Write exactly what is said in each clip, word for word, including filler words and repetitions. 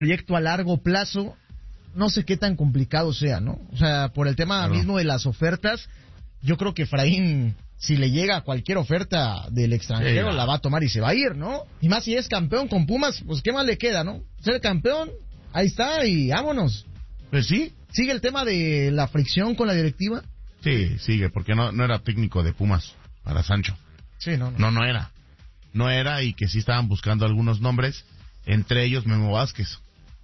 proyecto a largo plazo, no sé qué tan complicado sea, ¿no? O sea, por el tema claro. mismo de las ofertas, yo creo que Efraín, si le llega cualquier oferta del extranjero, sí, la va a tomar y se va a ir, ¿no? Y más si es campeón con Pumas, pues qué más le queda, ¿no? Ser campeón, ahí está y vámonos. Pues sí. ¿Sigue el tema de la fricción con la directiva? Sí, sigue, porque no, no era técnico de Pumas para Sancho. Sí, no, no. No, no era. No era, y que sí estaban buscando algunos nombres, entre ellos Memo Vázquez.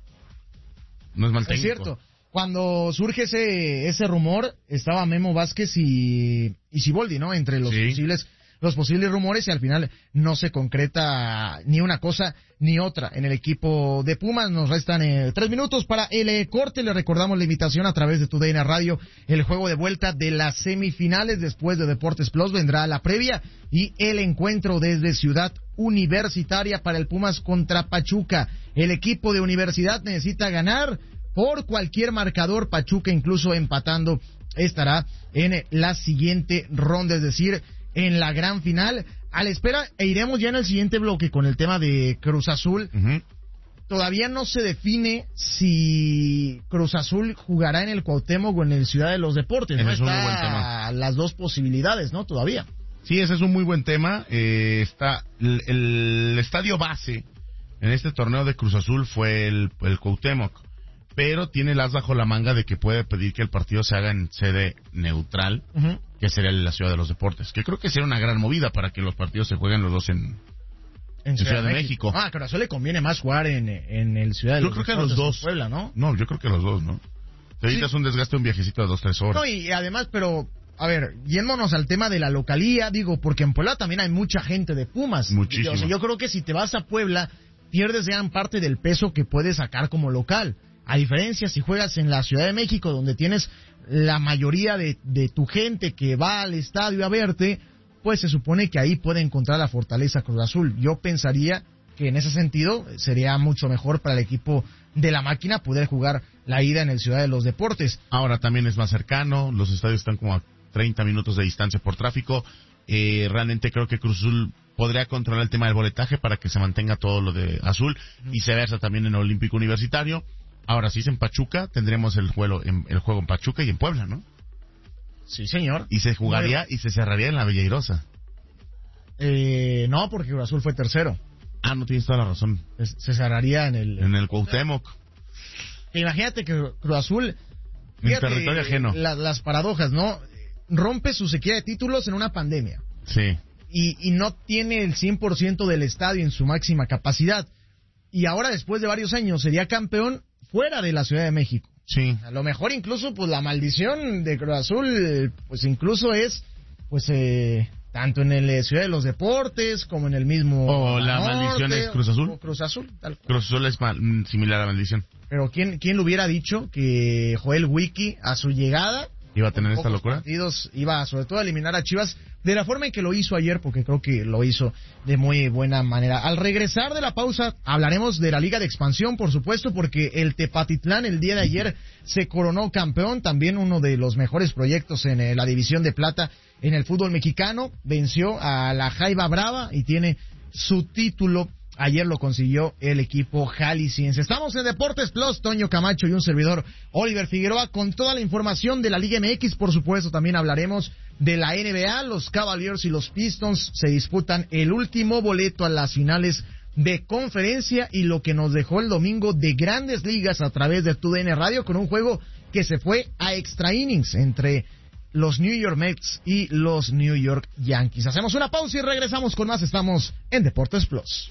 No es mal técnico. Es cierto. Cuando surge ese ese rumor, estaba Memo Vázquez y, y Siboldi, ¿no? Entre los sí. posibles los posibles rumores, y al final no se concreta ni una cosa ni otra en el equipo de Pumas. Nos restan eh, tres minutos para el eh, corte. Le recordamos la invitación a través de tu D N Radio, el juego de vuelta de las semifinales. Después de Deportes Plus vendrá la previa y el encuentro desde Ciudad Universitaria para el Pumas contra Pachuca. El equipo de Universidad necesita ganar por cualquier marcador. Pachuca, incluso empatando, estará en la siguiente ronda, es decir, en la gran final. A la espera, e iremos ya en el siguiente bloque con el tema de Cruz Azul. Uh-huh. Todavía no se define si Cruz Azul jugará en el Cuauhtémoc o en el Ciudad de los Deportes. No está las dos posibilidades, ¿no? Todavía. Sí, ese es un muy buen tema. Eh, está el, el estadio base en este torneo de Cruz Azul fue el, el Cuauhtémoc, pero tiene el as bajo la manga de que puede pedir que el partido se haga en sede neutral, uh-huh. que sería la Ciudad de los Deportes, que creo que sería una gran movida para que los partidos se jueguen los dos en, en, en Ciudad, Ciudad de México. México. Ah, pero a eso le conviene más jugar en, en el Ciudad de yo los creo Deportes. Yo creo que los dos. Puebla, ¿no? No, yo creo que los dos, ¿no? Te evitas sí. un desgaste, un viajecito de dos, tres horas. No, y además, pero, a ver, yéndonos al tema de la localía, digo, porque en Puebla también hay mucha gente de Pumas. Muchísimo. O sea, yo creo que si te vas a Puebla, pierdes gran parte del peso que puedes sacar como local. A diferencia si juegas en la Ciudad de México, donde tienes la mayoría de, de tu gente que va al estadio a verte, pues se supone que ahí puede encontrar la fortaleza Cruz Azul. Yo pensaría que en ese sentido sería mucho mejor para el equipo de la máquina poder jugar la ida en el Ciudad de los Deportes. Ahora también es más cercano, los estadios están como a treinta minutos de distancia por tráfico. Eh, realmente creo que Cruz Azul podría controlar el tema del boletaje para que se mantenga todo lo de azul, y viceversa también en el Olímpico Universitario. Ahora, si es en Pachuca, tendremos el juego, en, el juego en Pachuca y en Puebla, ¿no? Sí, señor. Y se jugaría bueno. y se cerraría en la Villa Airosa. Eh, no, porque Cruz Azul fue tercero. Ah, no tienes toda la razón. Se, se cerraría en el... En el Cuauhtémoc. Imagínate que Cruz Azul... En territorio ajeno. La, las paradojas, ¿no? Rompe su sequía de títulos en una pandemia. Sí. Y, y no tiene el cien por ciento del estadio en su máxima capacidad. Y ahora, después de varios años, sería campeón fuera de la Ciudad de México. Sí. A lo mejor incluso, pues, la maldición de Cruz Azul, pues, incluso es, pues, eh, tanto en el Ciudad de los Deportes, como en el mismo... O la norte, maldición es Cruz Azul. O Cruz Azul, tal cual. Cruz Azul es mal, similar a la maldición. Pero ¿quién, quién le hubiera dicho que Joel Wiki, a su llegada... ¿Iba a tener esta locura? Partidos, iba sobre todo a eliminar a Chivas de la forma en que lo hizo ayer, porque creo que lo hizo de muy buena manera. Al regresar de la pausa hablaremos de la Liga de Expansión, por supuesto, porque el Tepatitlán el día de ayer se coronó campeón, también uno de los mejores proyectos en eh, la División de Plata en el fútbol mexicano. Venció a la Jaiba Brava y tiene su título. Ayer lo consiguió el equipo jalisciense. Estamos en Deportes Plus, Toño Camacho y un servidor, Oliver Figueroa, con toda la información de la Liga M X. Por supuesto, también hablaremos de la N B A. Los Cavaliers y los Pistons se disputan el último boleto a las finales de conferencia, y lo que nos dejó el domingo de Grandes Ligas a través de tu D N Radio, con un juego que se fue a extra innings entre los New York Mets y los New York Yankees. Hacemos una pausa y regresamos con más. Estamos en Deportes Plus.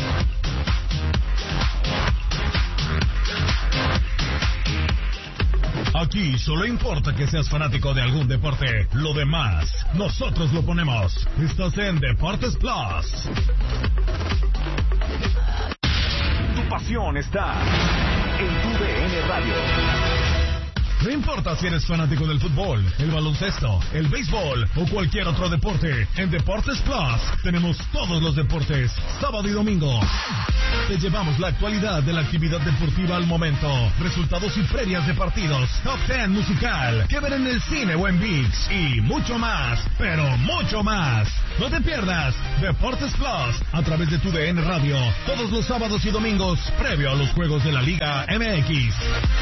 Aquí solo importa que seas fanático de algún deporte. Lo demás, nosotros lo ponemos. Estás en Deportes Plus. Tu pasión está en tu D N Radio. No importa si eres fanático del fútbol, el baloncesto, el béisbol o cualquier otro deporte, en Deportes Plus tenemos todos los deportes, sábado y domingo. Te llevamos la actualidad de la actividad deportiva al momento, resultados y previas de partidos, top diez musical, que ver en el cine o en ViX y mucho más, pero mucho más. No te pierdas Deportes Plus a través de tu D N Radio, todos los sábados y domingos, previo a los juegos de la Liga M X.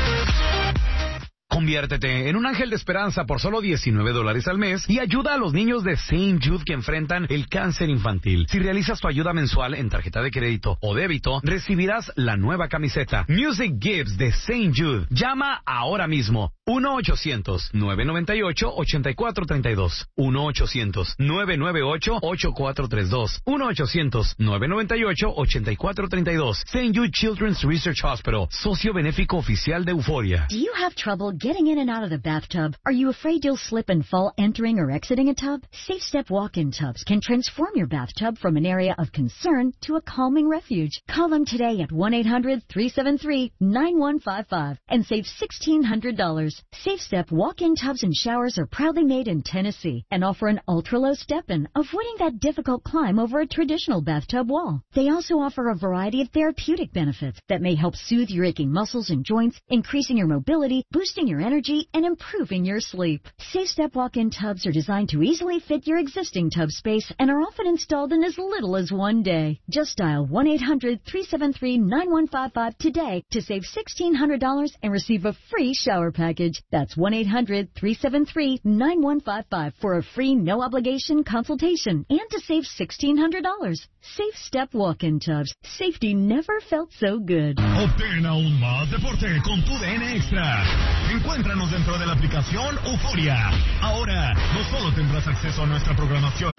Conviértete en un ángel de esperanza por solo diecinueve dólares al mes y ayuda a los niños de Saint Jude que enfrentan el cáncer infantil. Si realizas tu ayuda mensual en tarjeta de crédito o débito, recibirás la nueva camiseta Music Gives de Saint Jude. Llama ahora mismo. uno ochocientos, nueve nueve ocho, ocho cuatro tres dos. uno ochocientos, nueve nueve ocho, ocho cuatro tres dos. uno ochocientos, nueve nueve ocho, ocho cuatro tres dos. Saint Jude Children's Research Hospital, socio benéfico oficial de Euforia. Do you have trouble getting in and out of the bathtub? Are you afraid you'll slip and fall entering or exiting a tub? Safe Step walk-in tubs can transform your bathtub from an area of concern to a calming refuge. Call them today at one eight hundred, three seven three, nine one five five and save sixteen hundred dollars. Safe Step walk-in tubs and showers are proudly made in Tennessee and offer an ultra-low step-in, avoiding that difficult climb over a traditional bathtub wall. They also offer a variety of therapeutic benefits that may help soothe your aching muscles and joints, increasing your mobility, boosting your energy, and improving your sleep. Safe Step walk-in tubs are designed to easily fit your existing tub space and are often installed in as little as one day. Just dial one eight hundred, three seven three, nine one five five today to save sixteen hundred dollars and receive a free shower package. That's one eight hundred, three seven three, nine one five five for a free no-obligation consultation and to save sixteen hundred dollars. Safe Step walk-in tubs. Safety never felt so good. Obtén aún más deporte con tu D N Extra. Encuéntranos dentro de la aplicación Euforia. Ahora, no solo tendrás acceso a nuestra programación.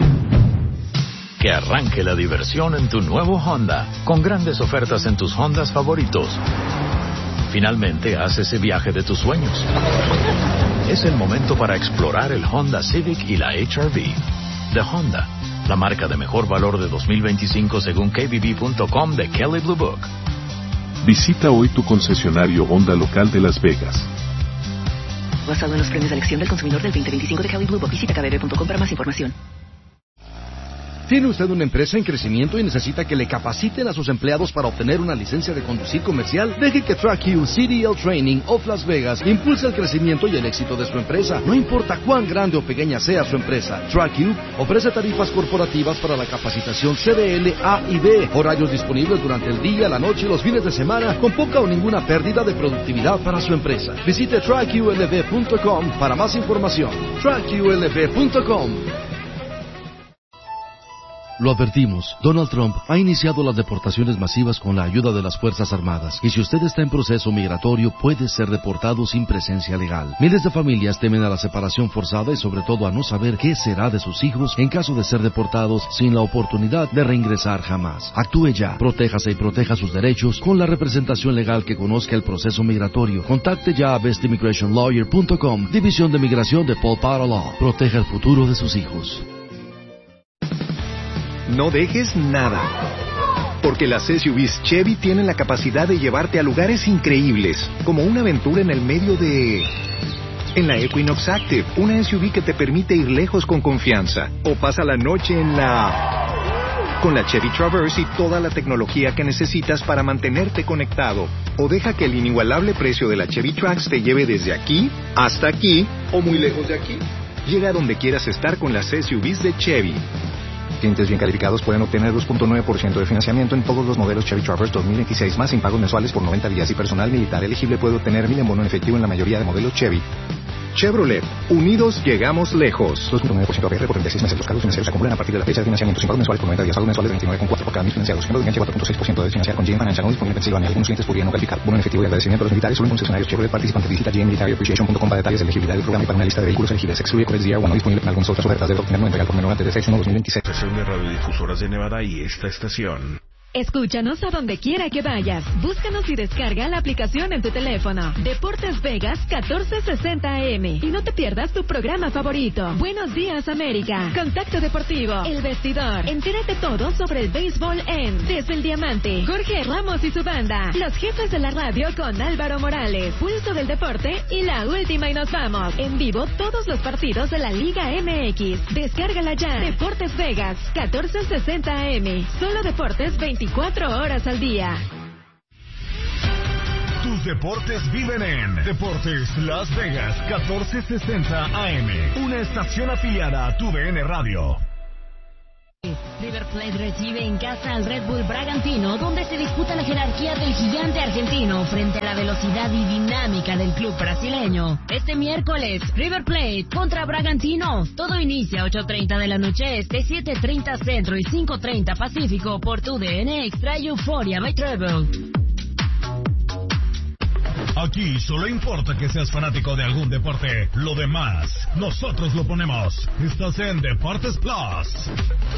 Que arranque la diversión en tu nuevo Honda, con grandes ofertas en tus Hondas favoritos. Finalmente, haz ese viaje de tus sueños. Es el momento para explorar el Honda Civic y la H R V. De Honda, la marca de mejor valor de dos mil veinticinco según K B B punto com de Kelley Blue Book. Visita hoy tu concesionario Honda local de Las Vegas. Basado en los premios de elección del consumidor del veinte veinticinco de Kelley Blue Book. Visita K B B punto com para más información. ¿Tiene usted una empresa en crecimiento y necesita que le capaciten a sus empleados para obtener una licencia de conducir comercial? Deje que TrackU C D L Training of Las Vegas impulse el crecimiento y el éxito de su empresa. No importa cuán grande o pequeña sea su empresa, TrackU ofrece tarifas corporativas para la capacitación C D L A y B, horarios disponibles durante el día, la noche y los fines de semana, con poca o ninguna pérdida de productividad para su empresa. Visite track U L V punto com para más información. track U L V punto com. Lo advertimos, Donald Trump ha iniciado las deportaciones masivas con la ayuda de las Fuerzas Armadas, y si usted está en proceso migratorio, puede ser deportado sin presencia legal. Miles de familias temen a la separación forzada y sobre todo a no saber qué será de sus hijos en caso de ser deportados sin la oportunidad de reingresar jamás. Actúe ya, protéjase y proteja sus derechos con la representación legal que conozca el proceso migratorio. Contacte ya a best immigration lawyer punto com, División de Migración de Paul Potter Law. Proteja el futuro de sus hijos. No dejes nada, porque las S U Vs Chevy tienen la capacidad de llevarte a lugares increíbles, como una aventura en el medio de... En la Equinox Active, una S U V que te permite ir lejos con confianza, o pasa la noche en la... Con la Chevy Traverse y toda la tecnología que necesitas para mantenerte conectado, o deja que el inigualable precio de la Chevy Trax te lleve desde aquí hasta aquí, o muy lejos de aquí. Llega a donde quieras estar con las S U Vs de Chevy. Clientes bien calificados pueden obtener dos punto nueve por ciento de financiamiento en todos los modelos Chevy Traverse dos mil veintiséis más sin pagos mensuales por noventa días y personal militar elegible puede obtener mil en bono en efectivo en la mayoría de modelos Chevy. Chevrolet, unidos llegamos lejos. dos punto nueve por ciento A P R por treinta y seis meses. Los cargos financieros se acumulan a partir de la fecha de financiamiento sin pagos mensuales por noventa días. Pagos mensuales de veintinueve coma cuatro por cada mil financiados. Siendo de enganche cuatro punto seis por ciento de financiar con G M Financial no disponible en Pensilvania. Algunos clientes podrían no calificar. Bono en efectivo y agradecimiento a los militares solo en concesionarios Chevrolet participantes. Visita G M Military Appreciation punto com para detalles de elegibilidad del programa y para una lista de vehículos elegibles. Se excluye Corex D R uno no disponible en algunas otras ofertas. Debe obtener no entregar por menor antes de seis uno dos mil veintiséis. Estación de radiodifusoras de Nevada y esta estación. Escúchanos a donde quiera que vayas. Búscanos y descarga la aplicación en tu teléfono. Deportes Vegas catorce sesenta A M. Y no te pierdas tu programa favorito. Buenos días, América. Contacto Deportivo. El Vestidor. Entérate todo sobre el béisbol en Desde el Diamante. Jorge Ramos y su banda. Los jefes de la radio con Álvaro Morales. Pulso del Deporte y la última y nos vamos. En vivo todos los partidos de la Liga M X. Descárgala ya. Deportes Vegas catorce sesenta A M. Solo deportes veinticuatro horas al día. Tus deportes viven en Deportes Las Vegas catorce sesenta A M, una estación afiliada a tu D N Radio. River Plate recibe en casa al Red Bull Bragantino, donde se disputa la jerarquía del gigante argentino frente a la velocidad y dinámica del club brasileño. Este miércoles, River Plate contra Bragantino. Todo inicia a ocho treinta de la noche este, siete treinta centro y cinco treinta pacífico por tu D N Extra y Euphoria by Travel. Aquí solo importa que seas fanático de algún deporte. Lo demás, nosotros lo ponemos. Estás en Deportes Plus.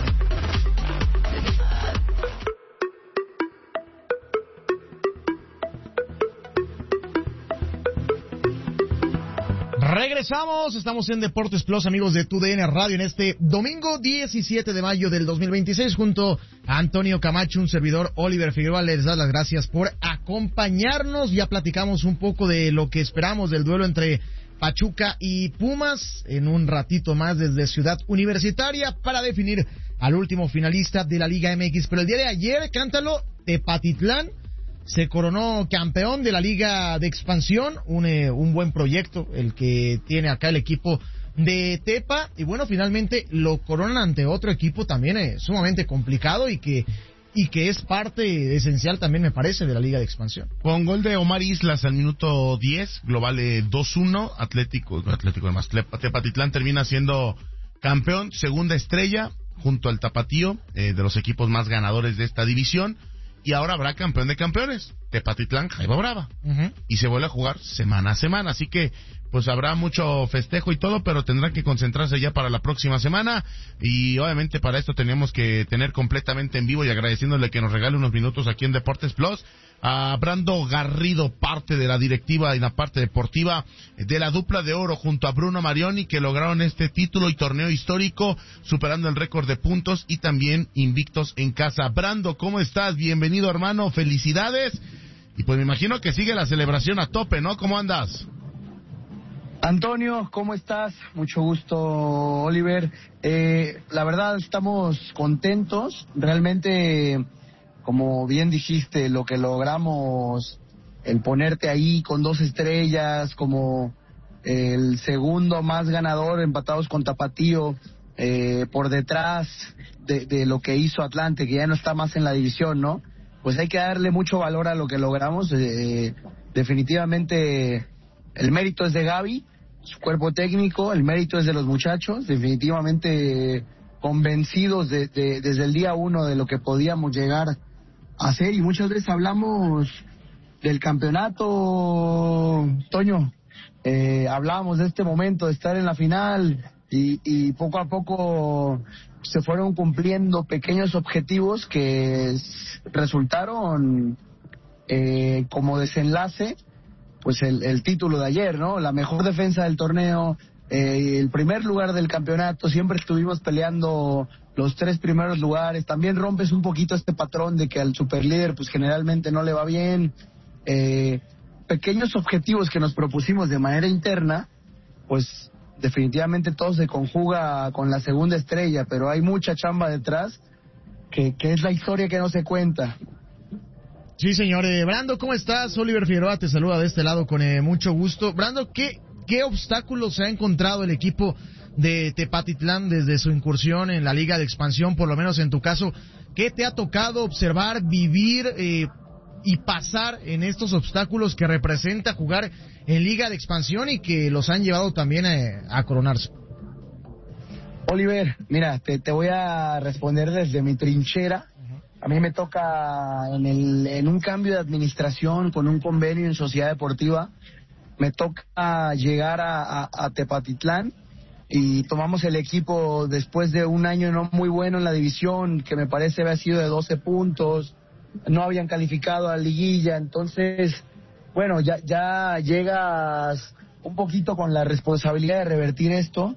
Regresamos, estamos en Deportes Plus, amigos de tu D N Radio, en este domingo diecisiete de mayo del dos mil veintiséis, junto a Antonio Camacho, un servidor, Oliver Figueroa. Les da las gracias por acompañarnos. Ya platicamos un poco de lo que esperamos del duelo entre Pachuca y Pumas en un ratito más desde Ciudad Universitaria para definir al último finalista de la Liga M X. Pero el día de ayer, cántalo, Tepatitlán se coronó campeón de la Liga de Expansión, un, eh, un buen proyecto el que tiene acá el equipo de Tepa, y bueno, finalmente lo coronan ante otro equipo también eh, sumamente complicado y que y que es parte esencial también, me parece, de la Liga de Expansión. Con gol de Omar Islas al minuto diez, global eh, dos uno, Atlético, Atlético además, Tepatitlán termina siendo campeón, segunda estrella, junto al Tapatío, eh, de los equipos más ganadores de esta división. Y ahora habrá campeón de campeones, Tepatitlán, Jaiba Brava. Uh-huh. Y se vuelve a jugar semana a semana. Así que, pues habrá mucho festejo y todo, pero tendrán que concentrarse ya para la próxima semana. Y obviamente para esto tenemos que tener completamente en vivo y agradeciéndole que nos regale unos minutos aquí en Deportes Plus a Brando Garrido, parte de la directiva y la parte deportiva de la dupla de oro junto a Bruno Marioni, que lograron este título y torneo histórico, superando el récord de puntos y también invictos en casa. Brando, ¿cómo estás? Bienvenido, hermano, felicidades. Y pues me imagino que sigue la celebración a tope, ¿no? ¿Cómo andas? Antonio, ¿cómo estás? Mucho gusto, Oliver. Eh, la verdad, estamos contentos. Realmente, como bien dijiste, lo que logramos, el ponerte ahí con dos estrellas, como el segundo más ganador, empatados con Tapatío, eh, por detrás de, de lo que hizo Atlante, que ya no está más en la división, ¿no? Pues hay que darle mucho valor a lo que logramos. Eh, definitivamente el mérito es de Gaby, su cuerpo técnico, el mérito es de los muchachos, definitivamente convencidos de, de, desde el día uno de lo que podíamos llegar a hacer, y muchas veces hablamos del campeonato, Toño, eh, hablábamos de este momento de estar en la final y, y poco a poco se fueron cumpliendo pequeños objetivos que resultaron eh, como desenlace, pues el, el título de ayer, ¿no? La mejor defensa del torneo, eh, el primer lugar del campeonato, siempre estuvimos peleando los tres primeros lugares. También rompes un poquito este patrón de que al superlíder pues generalmente no le va bien. Eh, pequeños objetivos que nos propusimos de manera interna, pues definitivamente todo se conjuga con la segunda estrella, pero hay mucha chamba detrás que, que es la historia que no se cuenta. Sí, señor. Eh, Brando, ¿cómo estás? Oliver Figueroa te saluda de este lado con eh, mucho gusto. Brando, ¿qué, ¿qué obstáculos se ha encontrado el equipo de Tepatitlán desde su incursión en la Liga de Expansión, por lo menos en tu caso? ¿Qué te ha tocado observar, vivir eh, y pasar en estos obstáculos que representa jugar en Liga de Expansión y que los han llevado también eh, a coronarse? Oliver, mira, te, te voy a responder desde mi trinchera. A mí me toca en, el, en un cambio de administración con un convenio en Sociedad Deportiva, me toca llegar a, a, a Tepatitlán y tomamos el equipo después de un año no muy bueno en la división, que me parece había sido de doce puntos, no habían calificado a la liguilla, entonces, bueno, ya, ya llegas un poquito con la responsabilidad de revertir esto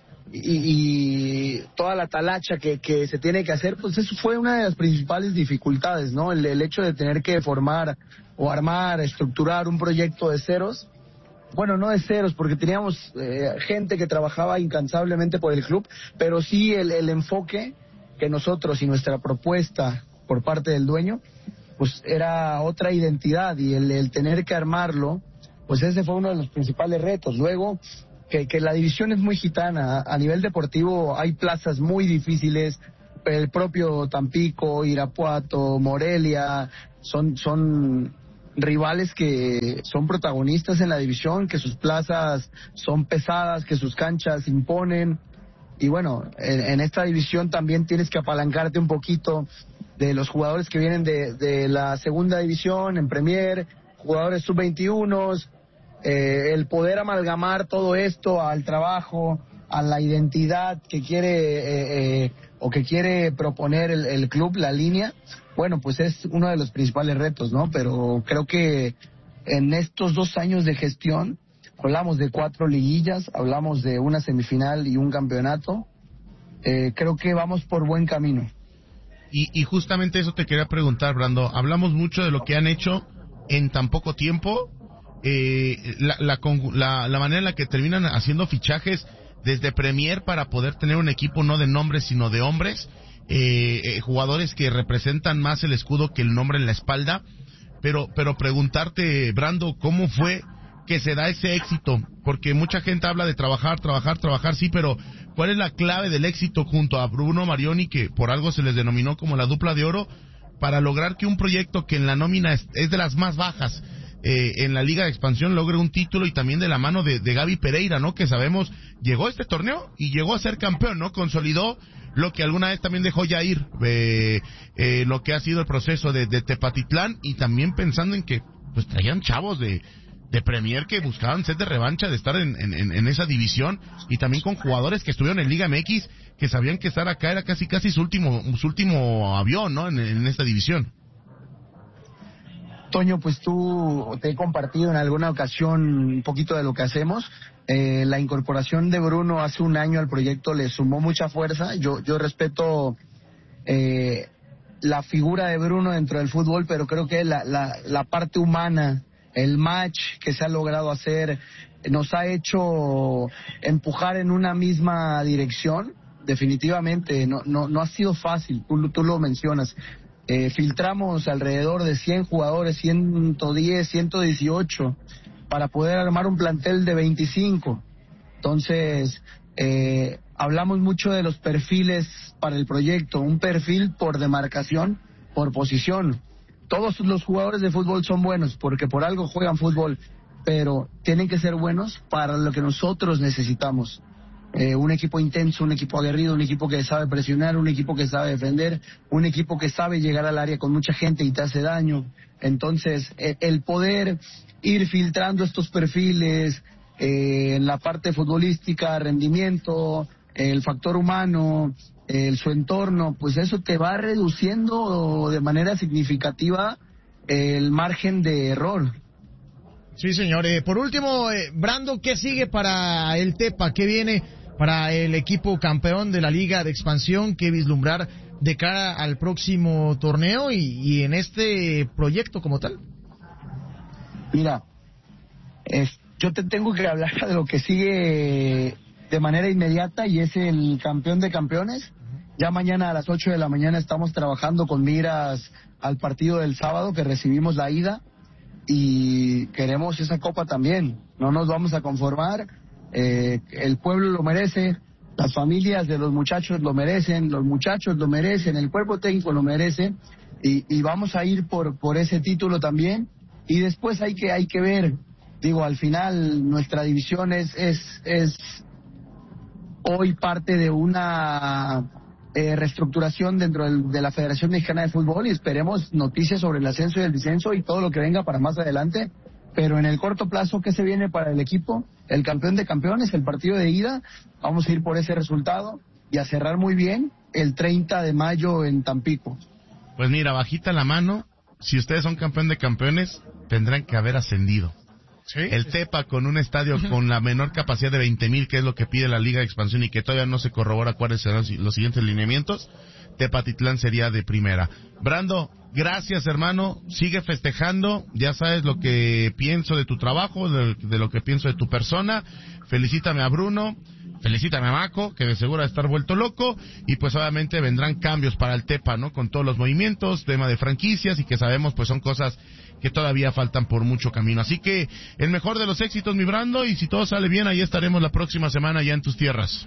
y, y toda la talacha que, que se tiene que hacer, pues eso fue una de las principales dificultades, ¿no? El, el hecho de tener que formar o armar, estructurar un proyecto de ceros. Bueno, no de ceros, porque teníamos eh, gente que trabajaba incansablemente por el club, pero sí el, el enfoque que nosotros y nuestra propuesta por parte del dueño, pues era otra identidad, y el, el tener que armarlo, pues ese fue uno de los principales retos. Luego, que, que la división es muy gitana, a, a nivel deportivo hay plazas muy difíciles, el propio Tampico, Irapuato, Morelia, son, son rivales que son protagonistas en la división, que sus plazas son pesadas, que sus canchas imponen, y bueno, en, en esta división también tienes que apalancarte un poquito de los jugadores que vienen de, de la segunda división, en Premier, jugadores sub veintiuno, eh, el poder amalgamar todo esto al trabajo, a la identidad que quiere eh, eh, o que quiere proponer el, el club, la línea, bueno, pues es uno de los principales retos, ¿no? Pero creo que en estos dos años de gestión, hablamos de cuatro liguillas, hablamos de una semifinal y un campeonato, eh, creo que vamos por buen camino. Y, y justamente eso te quería preguntar, Brando. Hablamos mucho de lo que han hecho en tan poco tiempo, eh, la, la, la, la manera en la que terminan haciendo fichajes desde Premier para poder tener un equipo no de nombres sino de hombres, eh, eh, jugadores que representan más el escudo que el nombre en la espalda. Pero, pero preguntarte, Brando, ¿cómo fue que se da ese éxito? Porque mucha gente habla de trabajar, trabajar, trabajar, sí, pero ¿cuál es la clave del éxito junto a Bruno Marioni, que por algo se les denominó como la dupla de oro, para lograr que un proyecto que en la nómina es, es de las más bajas eh, en la Liga de Expansión logre un título, y también de la mano de, de Gaby Pereira, ¿no? Que sabemos, llegó a este torneo y llegó a ser campeón, ¿no? Consolidó lo que alguna vez también dejó ya ir, eh, eh, lo que ha sido el proceso de, de Tepatitlán, y también pensando en que pues traían chavos de de Premier que buscaban set de revancha de estar en, en, en esa división, y también con jugadores que estuvieron en Liga M X que sabían que estar acá era casi casi su último su último avión, ¿no? En, en esta división. Toño, pues tú te he compartido en alguna ocasión un poquito de lo que hacemos. Eh, la incorporación de Bruno hace un año al proyecto le sumó mucha fuerza. Yo yo respeto eh, la figura de Bruno dentro del fútbol, pero creo que la la, la parte humana, el match que se ha logrado hacer, nos ha hecho empujar en una misma dirección. Definitivamente no no no ha sido fácil, tú, tú lo mencionas. Eh, filtramos alrededor de cien jugadores, ciento diez, ciento dieciocho, para poder armar un plantel de veinticinco. Entonces, eh, hablamos mucho de los perfiles para el proyecto, un perfil por demarcación, por posición. Todos los jugadores de fútbol son buenos porque por algo juegan fútbol, pero tienen que ser buenos para lo que nosotros necesitamos. Eh, un equipo intenso, un equipo aguerrido, un equipo que sabe presionar, un equipo que sabe defender, un equipo que sabe llegar al área con mucha gente y te hace daño. Entonces, eh, el poder ir filtrando estos perfiles eh, en la parte futbolística, rendimiento, eh, el factor humano, el, su entorno, pues eso te va reduciendo de manera significativa el margen de error. Sí, señor. Eh, por último, eh, Brando, ¿qué sigue para el Tepa? ¿Qué viene para el equipo campeón de la Liga de Expansión? ¿Qué vislumbrar de cara al próximo torneo y, y en este proyecto como tal? Mira, es, yo te tengo que hablar de lo que sigue de manera inmediata, y es el campeón de campeones. Ya mañana a las ocho de la mañana estamos trabajando con miras al partido del sábado, que recibimos la ida, y queremos esa copa también. No nos vamos a conformar. Eh, el pueblo lo merece, las familias de los muchachos lo merecen, los muchachos lo merecen, el cuerpo técnico lo merece, y, y vamos a ir por por ese título también. Y después hay que hay que ver, digo, al final nuestra división es es es hoy parte de una eh, reestructuración dentro del, de la Federación Mexicana de Fútbol, y esperemos noticias sobre el ascenso y el descenso y todo lo que venga para más adelante. Pero en el corto plazo, ¿qué se viene para el equipo? El campeón de campeones, el partido de ida, vamos a ir por ese resultado y a cerrar muy bien el treinta de mayo en Tampico. Pues mira, bajita la mano, si ustedes son campeón de campeones, tendrán que haber ascendido. ¿Sí? El Tepa con un estadio con la menor capacidad de veinte mil, que es lo que pide la Liga de Expansión y que todavía no se corrobora cuáles serán los siguientes lineamientos, Tepatitlán sería de primera. Brando, gracias hermano, sigue festejando, ya sabes lo que pienso de tu trabajo, de, de lo que pienso de tu persona, felicítame a Bruno, felicítame a Maco, que de seguro va a estar vuelto loco, y pues obviamente vendrán cambios para el Tepa, ¿no? Con todos los movimientos, tema de franquicias, y que sabemos pues son cosas que todavía faltan por mucho camino. Así que el mejor de los éxitos, mi Brando, y si todo sale bien, ahí estaremos la próxima semana ya en tus tierras.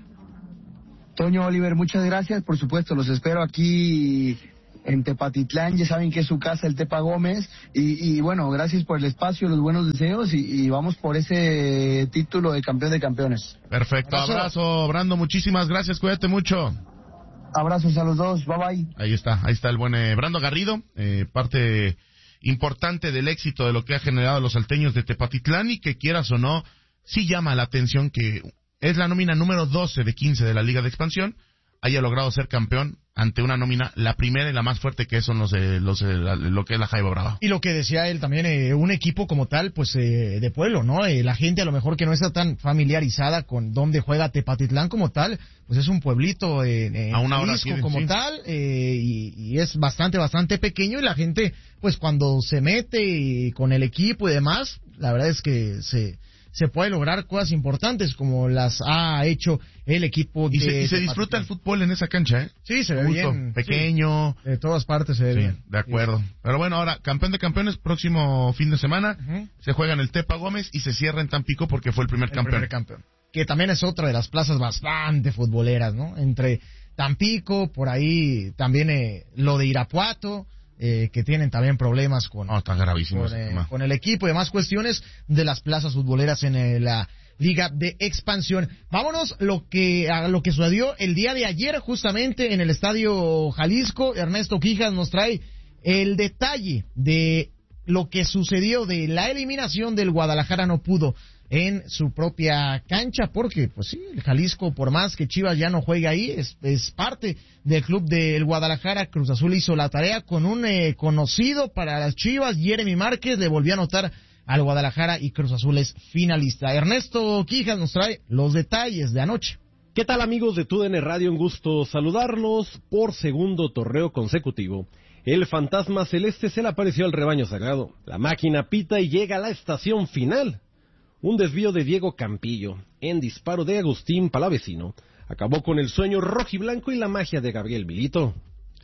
Toño, Oliver, muchas gracias, por supuesto, los espero aquí en Tepatitlán, ya saben que es su casa, el Tepa Gómez, y, y bueno, gracias por el espacio, los buenos deseos, y, y vamos por ese título de campeón de campeones. Perfecto, abrazo, abrazo Brando, muchísimas gracias, cuídate mucho. Abrazos a los dos, bye bye. Ahí está, ahí está el buen eh, Brando Garrido, eh, parte importante del éxito de lo que ha generado los salteños de Tepatitlán, y que quieras o no, sí llama la atención que es la nómina número doce de quince de la Liga de Expansión, haya logrado ser campeón ante una nómina, la primera y la más fuerte que son los, de, los de, la, lo que es la Jaiba Brava. Y lo que decía él también, eh, un equipo como tal, pues eh, de pueblo, ¿no? Eh, la gente a lo mejor que no está tan familiarizada con dónde juega Tepatitlán como tal, pues es un pueblito eh, eh, a una Jalisco hora, sí, como sí. tal, eh, y, y es bastante, bastante pequeño, y la gente, pues cuando se mete y con el equipo y demás, la verdad es que se... se puede lograr cosas importantes como las ha hecho el equipo de... Y se, y se disfruta el fútbol en esa cancha, ¿eh? Sí, se ve Justo, bien. pequeño. Sí, de todas partes se ve sí, bien. De acuerdo. Sí. Pero bueno, ahora, campeón de campeones, próximo fin de semana, uh-huh. se juega en el Tepa Gómez y se cierra en Tampico porque fue el primer el campeón. Primer campeón. Que también es otra de las plazas bastante futboleras, ¿no? Entre Tampico, por ahí también eh, lo de Irapuato... Eh, que tienen también problemas con, oh, tan gravísimo con, eh, con el equipo y demás cuestiones de las plazas futboleras en eh, la Liga de Expansión. Vámonos lo que, a lo que sucedió el día de ayer justamente en el Estadio Jalisco. Ernesto Quijas nos trae el detalle de lo que sucedió de la eliminación del Guadalajara no pudo en su propia cancha, porque pues sí, el Jalisco, por más que Chivas ya no juegue ahí, es, es parte del club del Guadalajara. Cruz Azul hizo la tarea con un eh, conocido para las Chivas, Jeremy Márquez, le volvió a anotar al Guadalajara y Cruz Azul es finalista. Ernesto Quijas nos trae los detalles de anoche. ¿Qué tal, amigos de T U D N Radio? Un gusto saludarlos por segundo torneo consecutivo. El fantasma celeste se le apareció al rebaño sagrado. La máquina pita y llega a la estación final. Un desvío de Diego Campillo, en disparo de Agustín Palavecino, acabó con el sueño rojiblanco y la magia de Gabriel Milito.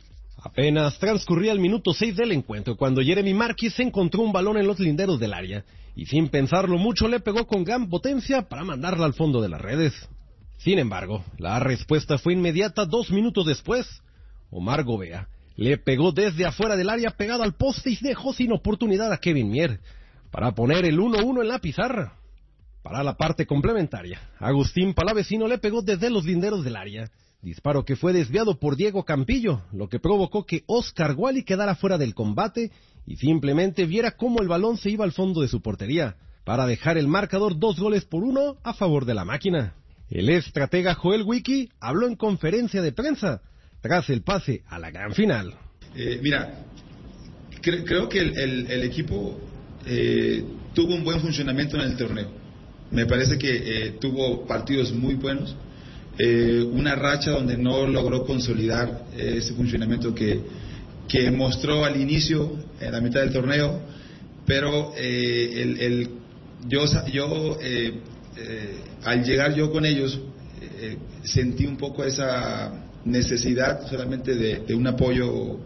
Apenas transcurría el minuto seis del encuentro cuando Jeremy Márquez encontró un balón en los linderos del área y sin pensarlo mucho le pegó con gran potencia para mandarla al fondo de las redes. Sin embargo, la respuesta fue inmediata dos minutos después. Omar Gobea le pegó desde afuera del área pegado al poste y dejó sin oportunidad a Kevin Mier para poner el uno uno en la pizarra. Para la parte complementaria, Agustín Palavecino le pegó desde los linderos del área, disparo que fue desviado por Diego Campillo, lo que provocó que Oscar Wally quedara fuera del combate y simplemente viera cómo el balón se iba al fondo de su portería, para dejar el marcador dos goles por uno a favor de la máquina. El estratega Joel Wiki habló en conferencia de prensa tras el pase a la gran final. Eh, mira, cre- creo que el, el, el equipo eh, tuvo un buen funcionamiento en el torneo. Me parece que eh, tuvo partidos muy buenos, eh, una racha donde no logró consolidar eh, ese funcionamiento que, que mostró al inicio, en la mitad del torneo, pero eh, el, el, yo, yo eh, eh, al llegar yo con ellos eh, sentí un poco esa necesidad solamente de, de un apoyo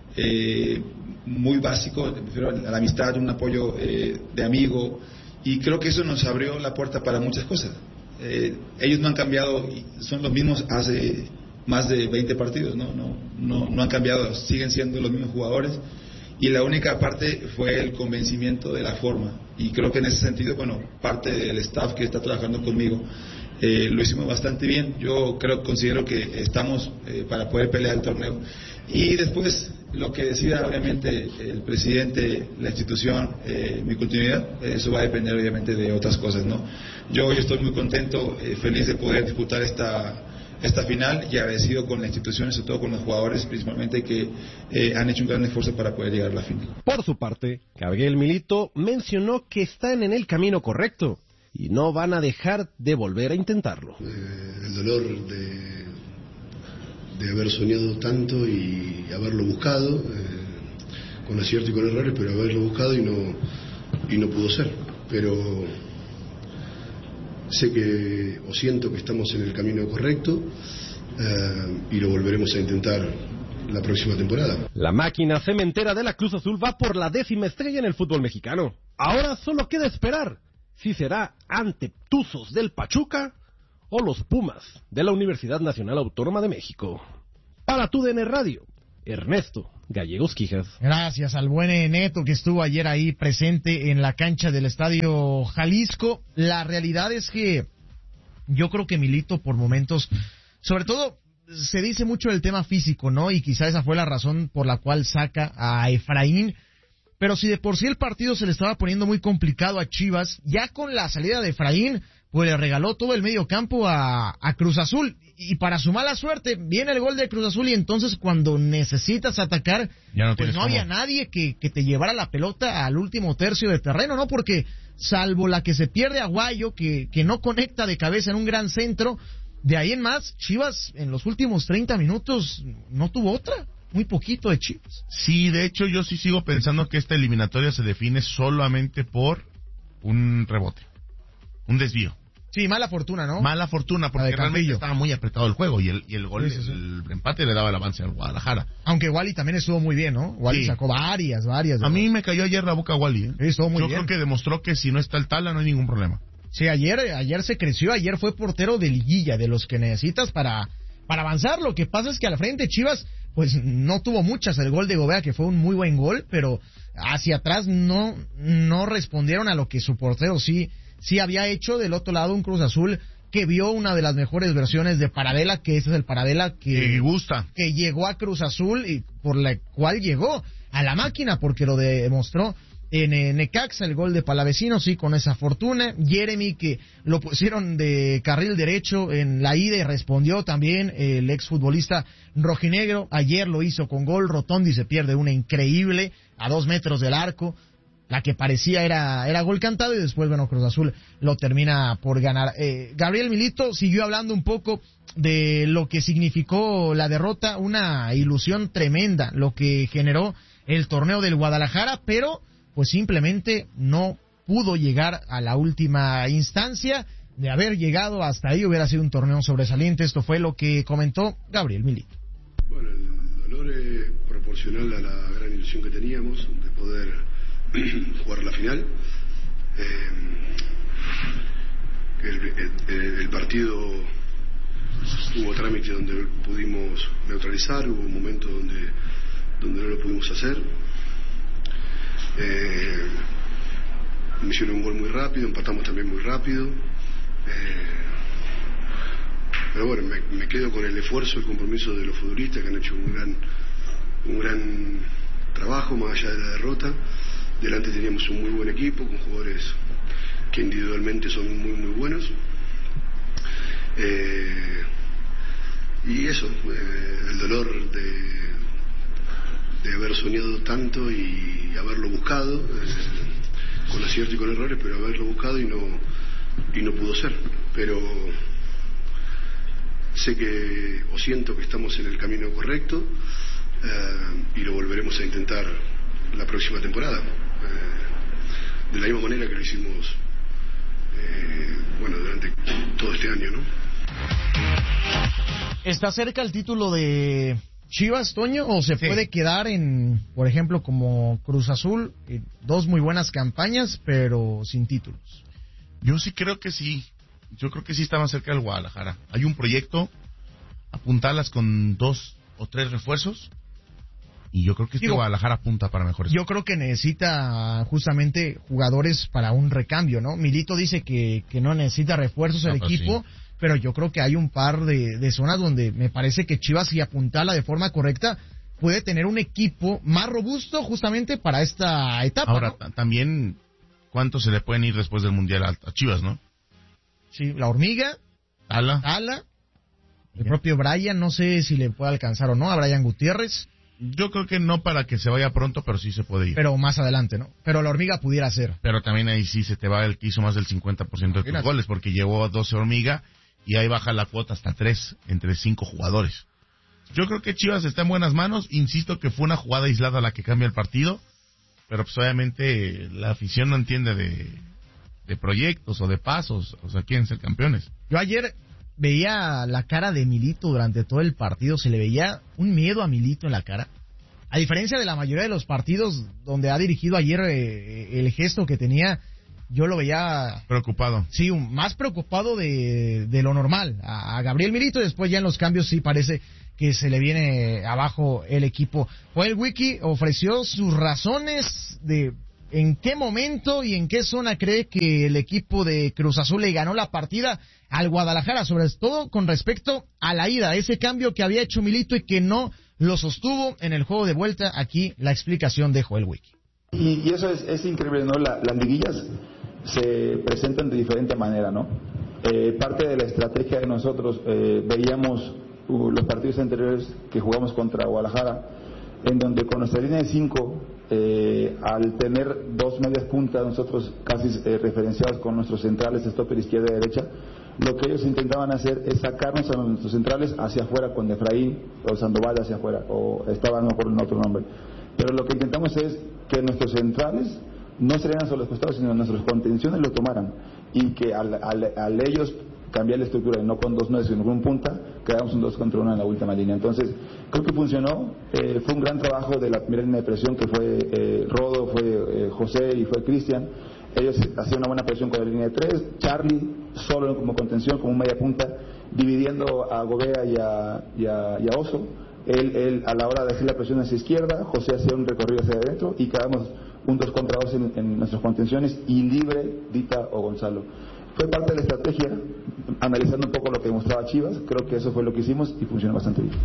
eh, muy básico, a la amistad, un apoyo eh, de amigo. Y creo que eso nos abrió la puerta para muchas cosas. Eh, ellos no han cambiado, son los mismos hace más de veinte partidos, ¿no? No, no, no han cambiado, siguen siendo los mismos jugadores. Y la única parte fue el convencimiento de la forma. Y creo que en ese sentido, bueno, parte del staff que está trabajando conmigo, eh, lo hicimos bastante bien. Yo creo, considero que estamos eh, para poder pelear el torneo. Y después, lo que decida obviamente el presidente, la institución, eh, mi continuidad, eso va a depender obviamente de otras cosas, ¿no? Yo hoy estoy muy contento, eh, feliz de poder disputar esta esta final y agradecido con la institución, sobre todo con los jugadores, principalmente que eh, han hecho un gran esfuerzo para poder llegar a la final. Por su parte, Gabriel Milito mencionó que están en el camino correcto y no van a dejar de volver a intentarlo. Eh, el dolor de, de haber soñado tanto y haberlo buscado, eh, con acierto y con errores, pero haberlo buscado y no, y no pudo ser. Pero sé que, o siento que estamos en el camino correcto, eh, y lo volveremos a intentar la próxima temporada. La máquina cementera de la Cruz Azul va por la décima estrella en el fútbol mexicano. Ahora solo queda esperar si será ante Tuzos del Pachuca o los Pumas de la Universidad Nacional Autónoma de México. Para tu D N Radio, Ernesto Gallegos Quijas. Gracias al buen Neto que estuvo ayer ahí presente en la cancha del Estadio Jalisco. La realidad es que yo creo que Milito por momentos, sobre todo se dice mucho del tema físico, ¿no? Y quizá esa fue la razón por la cual saca a Efraín. Pero si de por sí el partido se le estaba poniendo muy complicado a Chivas, ya con la salida de Efraín, pues le regaló todo el medio campo a, a Cruz Azul. Y para su mala suerte, viene el gol de Cruz Azul y entonces cuando necesitas atacar, ya no pues no cómo. había nadie que, que te llevara la pelota al último tercio de terreno, ¿no? Porque salvo la que se pierde Aguayo, que, que no conecta de cabeza en un gran centro, de ahí en más, Chivas en los últimos treinta minutos no tuvo otra. Muy poquito de Chivas. Sí, de hecho yo sí sigo pensando que esta eliminatoria se define solamente por un rebote, un desvío. Sí, mala fortuna, ¿no? Mala fortuna, porque realmente estaba muy apretado el juego y el, y el gol, sí, sí, sí. el empate le daba el avance al Guadalajara. Aunque Wally también estuvo muy bien, ¿no? Wally sí. sacó varias, varias. A mí me cayó ayer la boca Wally, ¿eh? Sí, estuvo muy yo bien. Yo creo que demostró que si no está el Tala no hay ningún problema. Sí, ayer, ayer se creció, ayer fue portero de liguilla, de los que necesitas para, para avanzar. Lo que pasa es que al frente Chivas pues no tuvo muchas. El gol de Gobea, que fue un muy buen gol, pero hacia atrás no, no respondieron a lo que su portero sí, sí había hecho. Del otro lado, un Cruz Azul que vio una de las mejores versiones de Paradela, que ese es el Paradela que, que gusta, que llegó a Cruz Azul y por la cual llegó a la máquina, porque lo demostró en eh, Necaxa, el gol de Palavecino, sí, con esa fortuna. Jeremy, que lo pusieron de carril derecho en la ida y respondió también eh, el exfutbolista rojinegro. Ayer lo hizo con gol. Rotondi se pierde una increíble a dos metros del arco, la que parecía era, era gol cantado, y después, bueno, Cruz Azul lo termina por ganar. Eh, Gabriel Milito siguió hablando un poco de lo que significó la derrota, una ilusión tremenda, lo que generó el torneo del Guadalajara, pero pues simplemente no pudo llegar a la última instancia. De haber llegado hasta ahí hubiera sido un torneo sobresaliente. Esto fue lo que comentó Gabriel Milito. Bueno, el dolor es proporcional a la gran ilusión que teníamos de poder jugar la final. Eh, el, el, el partido hubo trámite donde pudimos neutralizar, hubo un momento donde, donde no lo pudimos hacer. Eh, me hicieron un gol muy rápido, empatamos también muy rápido, eh, pero bueno, me, me quedo con el esfuerzo, el compromiso de los futbolistas que han hecho un gran, un gran trabajo más allá de la derrota. Delante teníamos un muy buen equipo con jugadores que individualmente son muy muy buenos, eh, y eso, eh, el dolor de de haber soñado tanto y haberlo buscado, eh, con acierto y con errores, pero haberlo buscado y no y no pudo ser. Pero sé que, o siento que estamos en el camino correcto, eh, y lo volveremos a intentar la próxima temporada, eh, de la misma manera que lo hicimos, eh, bueno, durante todo este año, ¿no? ¿Está cerca el título de Chivas, Toño, o se sí. puede quedar en, por ejemplo, como Cruz Azul, eh, dos muy buenas campañas, pero sin títulos? Yo sí creo que sí. Yo creo que sí está más cerca del Guadalajara. Hay un proyecto, apuntalas con dos o tres refuerzos, y yo creo que este Digo, Guadalajara apunta para mejores. Yo creo que necesita justamente jugadores para un recambio, ¿no? Milito dice que, que no necesita refuerzos el no, pues equipo, sí. Pero yo creo que hay un par de, de zonas donde me parece que Chivas, si apuntala de forma correcta, puede tener un equipo más robusto justamente para esta etapa. Ahora, ¿no? también, ¿cuántos se le pueden ir después del Mundial a, a Chivas, no? Sí, la Hormiga, Tala, Tala El propio Brian, no sé si le puede alcanzar o no a Brian Gutiérrez. Yo creo que no para que se vaya pronto, pero sí se puede ir. Pero más adelante, ¿no? Pero la Hormiga pudiera ser. Pero también ahí sí se te va el que hizo más del cincuenta por ciento de tus Imagínate. goles, porque llevó a doce Hormiga y ahí baja la cuota hasta tres, entre cinco jugadores. Yo creo que Chivas está en buenas manos. Insisto que fue una jugada aislada la que cambia el partido, pero pues obviamente la afición no entiende de, de proyectos o de pasos. O sea, quieren ser campeones. Yo ayer veía la cara de Milito durante todo el partido, se le veía un miedo a Milito en la cara. A diferencia de la mayoría de los partidos donde ha dirigido ayer, eh, el gesto que tenía, yo lo veía... Preocupado. Sí, un, más preocupado de, de lo normal. A, a Gabriel Milito, y después ya en los cambios sí parece que se le viene abajo el equipo. Joel Wiki ofreció sus razones de en qué momento y en qué zona cree que el equipo de Cruz Azul le ganó la partida al Guadalajara, sobre todo con respecto a la ida, ese cambio que había hecho Milito y que no lo sostuvo en el juego de vuelta. Aquí la explicación de Joel Wiki. Y, y eso es, es increíble, ¿no? La, las liguillas se presentan de diferente manera, ¿no? Eh, parte de la estrategia de nosotros, eh, veíamos uh, los partidos anteriores que jugamos contra Guadalajara, en donde con nuestra línea de cinco, eh, al tener dos medias puntas, nosotros casi eh, referenciados con nuestros centrales, stopper izquierda y derecha, lo que ellos intentaban hacer es sacarnos a nuestros centrales hacia afuera con Efraín o Sandoval hacia afuera, o estaban no por un otro nombre. Pero lo que intentamos es que nuestros centrales no se lean sobre los costados, sino nuestros contenciones lo tomaran, y que al, al, al ellos cambiar la estructura y no con dos nueve sino con un punta, quedamos un dos contra uno en la última línea. Entonces creo que funcionó. Eh, fue un gran trabajo de la primera línea de presión, que fue eh, Rodo, fue eh, José y fue Cristian. Ellos hacían una buena presión con la línea de tres, Charlie solo como contención, como media punta, dividiendo a Gobea y a, y a, y a Oso. Él, él a la hora de hacer la presión hacia izquierda, José hacía un recorrido hacia adentro y quedamos un dos contra dos en, en nuestras contenciones, y libre Dita o Gonzalo. Fue parte de la estrategia, analizando un poco lo que demostraba Chivas. Creo que eso fue lo que hicimos y funcionó bastante bien.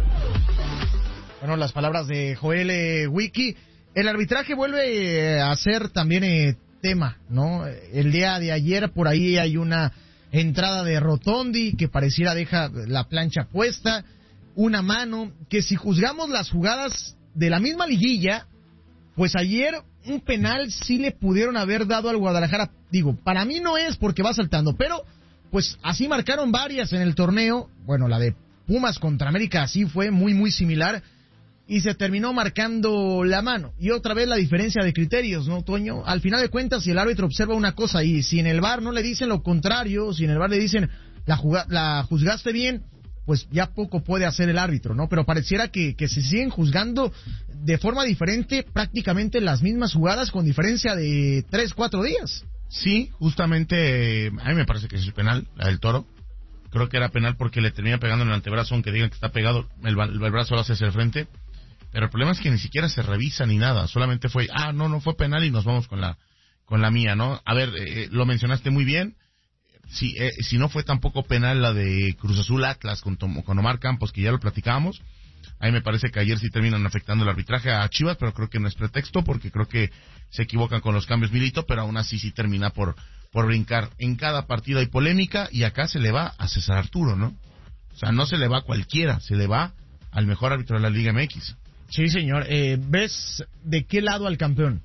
Bueno, las palabras de Joel eh, Wiki. El arbitraje vuelve a ser también eh, tema, ¿no? El día de ayer por ahí hay una entrada de Rotondi que pareciera deja la plancha puesta, una mano, que si juzgamos las jugadas de la misma liguilla, pues ayer un penal sí le pudieron haber dado al Guadalajara. Digo, para mí no es porque va saltando, pero pues así marcaron varias en el torneo. Bueno, la de Pumas contra América así fue muy muy similar y se terminó marcando la mano. Y otra vez la diferencia de criterios, ¿no, Toño? Al final de cuentas, si el árbitro observa una cosa y si en el V A R no le dicen lo contrario, si en el V A R le dicen la, juga- la juzgaste bien, pues ya poco puede hacer el árbitro, ¿no? Pero pareciera que, que se siguen juzgando de forma diferente prácticamente las mismas jugadas con diferencia de tres, cuatro días. Sí, justamente, eh, a mí me parece que es el penal, la del Toro. Creo que era penal porque le termina pegando en el antebrazo, aunque digan que está pegado, el, el, el brazo lo hace hacia el frente. Pero el problema es que ni siquiera se revisa ni nada, solamente fue, ah, no, no fue penal y nos vamos con la con la mía, ¿no? A ver, eh, lo mencionaste muy bien. Si, eh, si no fue tampoco penal la de Cruz Azul Atlas con, Tom, con Omar Campos, que ya lo platicábamos. A mí me parece que ayer sí terminan afectando el arbitraje a Chivas, pero creo que no es pretexto, porque creo que se equivocan con los cambios Milito, pero aún así sí termina por, por brincar. En cada partido hay polémica y acá se le va a César Arturo, ¿no? O sea, no se le va a cualquiera, se le va al mejor árbitro de la Liga M X. Sí, señor. Eh, ¿Ves de qué lado al campeón?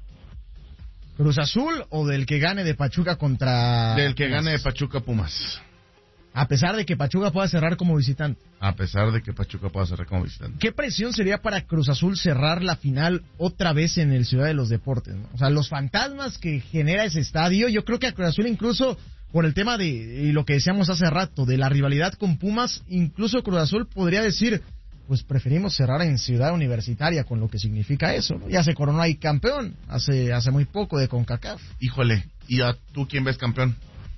¿Cruz Azul o del que gane de Pachuca contra... Del que Pumas? gane de Pachuca Pumas. A pesar de que Pachuca pueda cerrar como visitante. A pesar de que Pachuca pueda cerrar como visitante. ¿Qué presión sería para Cruz Azul cerrar la final otra vez en el Ciudad de los Deportes, ¿no? O sea, los fantasmas que genera ese estadio, yo creo que a Cruz Azul incluso por el tema de, y lo que decíamos hace rato, de la rivalidad con Pumas, incluso Cruz Azul podría decir, pues preferimos cerrar en Ciudad Universitaria, con lo que significa eso, ¿no? Ya se coronó ahí campeón hace hace muy poco de CONCACAF. Híjole, ¿y a tú quién ves campeón?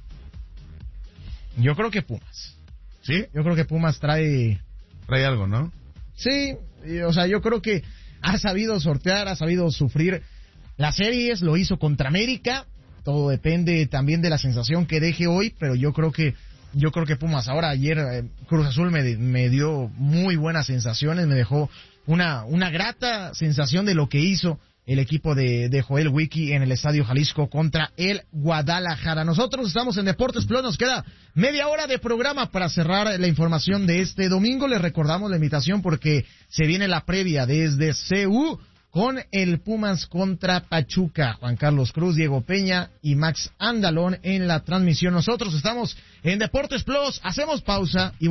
Yo creo que Pumas. ¿Sí? Yo creo que Pumas trae... Trae algo, ¿no? Sí, y, o sea, yo creo que ha sabido sortear, ha sabido sufrir las series, lo hizo contra América, todo depende también de la sensación que deje hoy, pero yo creo que yo creo que Pumas, ahora ayer eh, Cruz Azul me, me dio muy buenas sensaciones, me dejó una, una grata sensación de lo que hizo el equipo de, de Joel Wiki en el Estadio Jalisco contra el Guadalajara. Nosotros estamos en Deportes Plus, nos queda media hora de programa para cerrar la información de este domingo. Les recordamos la invitación porque se viene la previa desde C U con el Pumas contra Pachuca. Juan Carlos Cruz, Diego Peña y Max Andalón en la transmisión. Nosotros estamos en Deportes Plus, hacemos pausa y